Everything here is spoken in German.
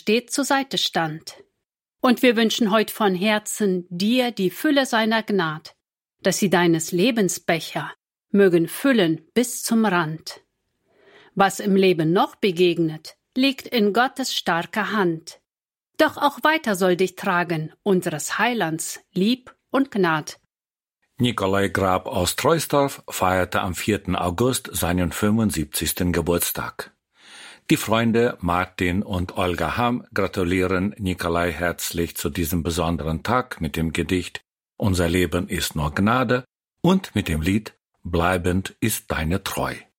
stets zur Seite stand. Und wir wünschen heute von Herzen dir die Fülle seiner Gnad, dass sie deines Lebensbecher mögen füllen bis zum Rand. Was im Leben noch begegnet, liegt in Gottes starker Hand. Doch auch weiter soll dich tragen unseres Heilands Lieb und Gnad. Nikolai Grab aus Troisdorf feierte am 4. August seinen 75. Geburtstag. Die Freunde Martin und Olga Hamm gratulieren Nikolai herzlich zu diesem besonderen Tag mit dem Gedicht Unser Leben ist nur Gnade und mit dem Lied Bleibend ist deine Treu.